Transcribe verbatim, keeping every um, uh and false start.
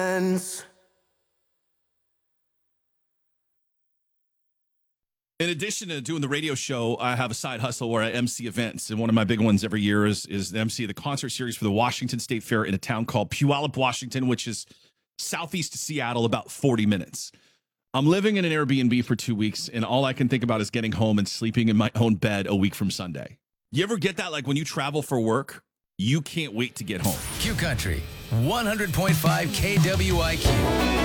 In addition to doing the radio show, I have a side hustle where I M C events. And one of my big ones every year is, is the M C of the concert series for the Washington State Fair in a town called Puyallup, Washington, which is southeast of Seattle, about forty minutes. I'm living in an Airbnb for two weeks, and all I can think about is getting home and sleeping in my own bed a week from Sunday. You ever get that? Like when you travel for work, you can't wait to get home. Q Country, one hundred point five K W I Q.